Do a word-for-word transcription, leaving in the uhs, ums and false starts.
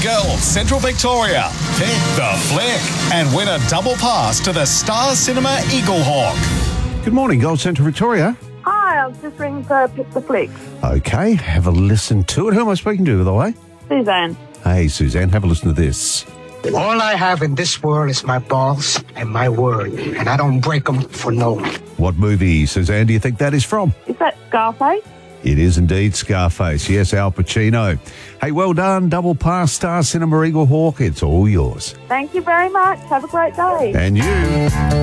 Girl, Central Victoria. Pick the flick and win a double pass to the Star Cinema Eagle Hawk. Good morning, Gold Central Victoria. Hi, I was just ringing for Pick the Flick. Okay, have a listen to it. Who am I speaking to, by the way? Suzanne. Hey, Suzanne, have a listen to this. All I have in this world is my balls and my word, and I don't break them for no one. What movie, Suzanne, do you think that is from? Is that Scarface? It is indeed Scarface. Yes, Al Pacino. Hey, well done. Double pass, Star Cinema Eagle Hawk. It's all yours. Thank you very much. Have a great day. And you.